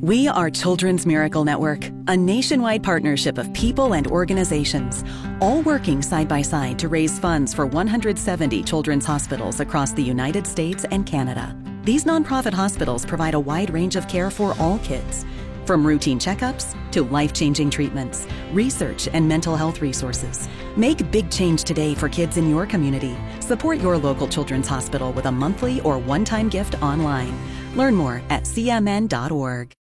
We are Children's Miracle Network, a nationwide partnership of people and organizations, all working side by side to raise funds for 170 children's hospitals across the United States and Canada. These nonprofit hospitals provide a wide range of care for all kids, from routine checkups to life-changing treatments, research, and mental health resources. Make big change today for kids in your community. Support your local children's hospital with a monthly or one-time gift online. Learn more at cmn.org.